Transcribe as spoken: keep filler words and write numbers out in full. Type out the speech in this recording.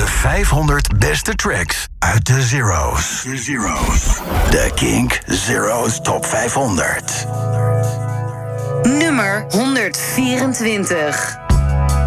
vijfhonderd beste tracks uit de Zero's. De Zero's. De Kink Zero's Top vijfhonderd. Nummer honderdvierentwintig.